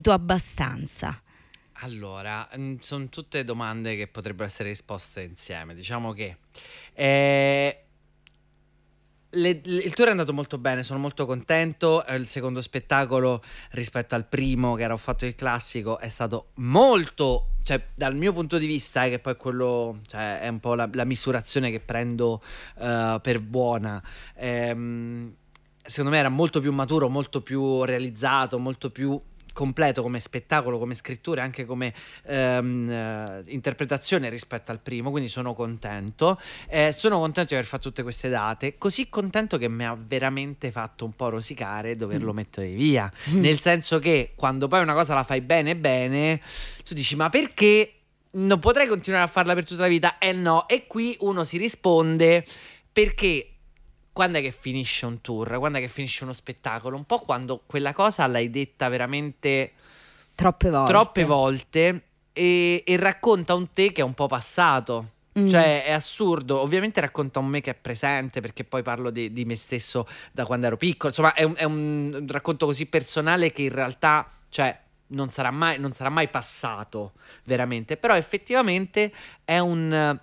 abbastanza? Allora, sono tutte domande che potrebbero essere risposte insieme. Diciamo che eh, il tour è andato molto bene, sono molto contento. Il secondo spettacolo rispetto al primo, che era Ho fatto il classico, è stato molto, cioè dal mio punto di vista, che poi quello, cioè, è un po' la misurazione che prendo per buona. Secondo me era molto più maturo, molto più realizzato, molto più completo come spettacolo, come scrittura, anche come interpretazione rispetto al primo, quindi sono contento. Sono contento di aver fatto tutte queste date, così contento che mi ha veramente fatto un po' rosicare doverlo mettere via, nel senso che quando poi una cosa la fai bene bene, tu dici ma perché non potrei continuare a farla per tutta la vita? No, e qui uno si risponde perché quando è che finisce un tour? Quando è che finisce uno spettacolo? Un po' quando quella cosa l'hai detta veramente troppe volte e racconta un te che è un po' passato. Cioè è assurdo, ovviamente racconta un me che è presente, perché poi parlo di me stesso da quando ero piccolo. Insomma è un racconto così personale che in realtà, cioè, non sarà mai passato veramente. Però effettivamente è un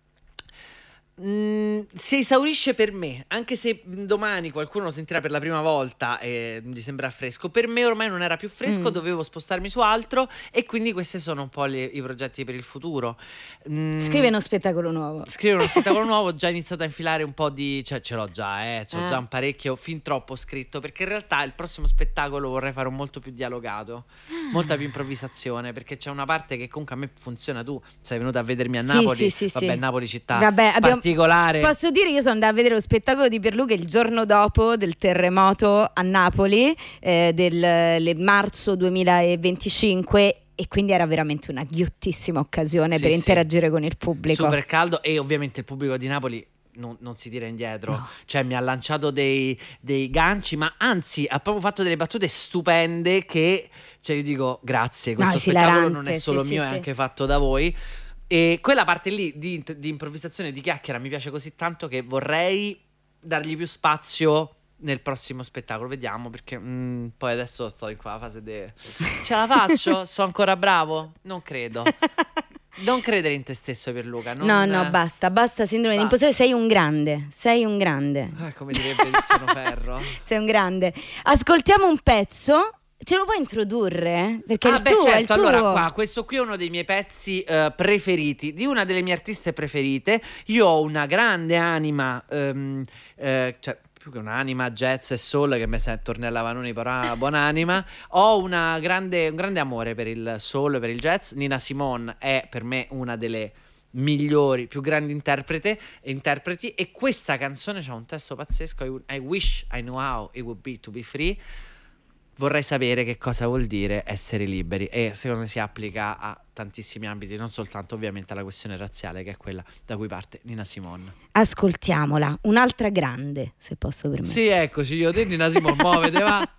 si esaurisce per me, anche se domani qualcuno lo sentirà per la prima volta e gli sembra fresco. Per me ormai non era più fresco, dovevo spostarmi su altro e quindi questi sono un po' i progetti per il futuro. Scrive uno spettacolo nuovo. Scrivere uno spettacolo nuovo, ho già iniziato a infilare un po' di... cioè ce l'ho già, c'ho già un parecchio, fin troppo scritto, perché in realtà il prossimo spettacolo vorrei fare un molto più dialogato, molta più improvvisazione, perché c'è una parte che comunque a me funziona. Tu sei venuta a vedermi a Napoli, vabbè, Napoli città particolare. Posso dire, io sono andata a vedere lo spettacolo di Pierluca il giorno dopo del terremoto a Napoli del marzo 2025 e quindi era veramente una ghiottissima occasione per interagire con il pubblico. Super caldo, e ovviamente il pubblico di Napoli non si tira indietro, no. Cioè mi ha lanciato dei ganci, ma anzi ha proprio fatto delle battute stupende che, cioè io dico grazie, questo spettacolo non è solo mio, è anche fatto da voi. E quella parte lì di improvvisazione, di chiacchiera mi piace così tanto che vorrei dargli più spazio nel prossimo spettacolo. Vediamo, perché poi adesso sto in quella fase ce la faccio? Sono ancora bravo? Non credo. Non credere in te stesso, Pierluca. No, basta sindrome di impostore. Sei un grande. Come direbbe Tiziano Ferro. Sei un grande. Ascoltiamo un pezzo. Ce lo puoi introdurre? Perché certo. è il tuo. Allora, questo qui è uno dei miei pezzi preferiti, di una delle mie artiste preferite. Io ho una grande anima, cioè più che un'anima jazz e soul, che mi sento Ornella Vanoni, però buonanima. Ho un grande amore per il soul, per il jazz. Nina Simone è per me una delle migliori, più grandi interpreti, e questa canzone c'ha un testo pazzesco. I wish I knew how it would be to be free. Vorrei sapere che cosa vuol dire essere liberi, e secondo me si applica a tantissimi ambiti, non soltanto ovviamente alla questione razziale, che è quella da cui parte Nina Simone. Ascoltiamola, un'altra grande, se posso permettere. Sì, eccoci, io te Nina Simone, muovete, va.